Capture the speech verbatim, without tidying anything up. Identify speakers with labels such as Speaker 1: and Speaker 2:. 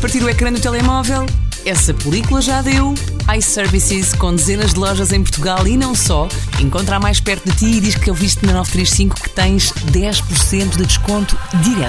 Speaker 1: partir o ecrã do telemóvel? Essa película já deu. iServices, com dezenas de lojas em Portugal e não só, encontra mais perto de ti e diz que ouviste na nove três cinco que tens dez por cento de desconto direto.